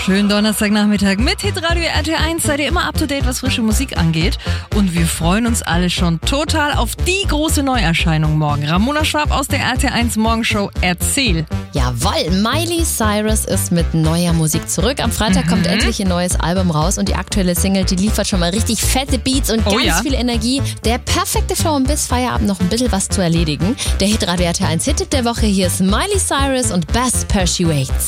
Schönen Donnerstagnachmittag mit Hitradio RT1. Seid ihr immer up to date, was frische Musik angeht. Und wir freuen uns alle schon total auf die große Neuerscheinung morgen. Ramona Schwab aus der RT1 Morgenshow. Erzähl. Jawohl, Miley Cyrus ist mit neuer Musik zurück. Am Freitag kommt endlich ihr neues Album raus und die aktuelle Single, die liefert schon mal richtig fette Beats und ganz viel Energie. Der perfekte Flow, um bis Feierabend noch ein bisschen was zu erledigen. Der Hitradio RT1 Hit der Woche, hier ist Miley Cyrus und Best Persuades.